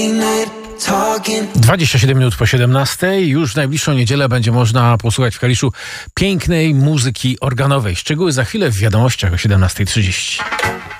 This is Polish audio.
27 minut po 17. Już w najbliższą niedzielę będzie można posłuchać w Kaliszu pięknej muzyki organowej. Szczegóły za chwilę w wiadomościach o 17:30.